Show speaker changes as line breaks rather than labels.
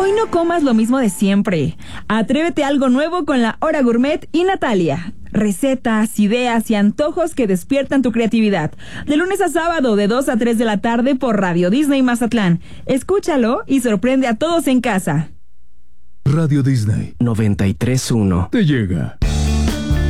Hoy no comas lo mismo de siempre. Atrévete a algo nuevo con la Hora Gourmet y Natalia. Recetas, ideas y antojos que despiertan tu creatividad. De lunes a sábado, de 2 a 3 de la tarde por Radio Disney Mazatlán. Escúchalo y sorprende a todos en casa.
Radio Disney
93.1
te llega.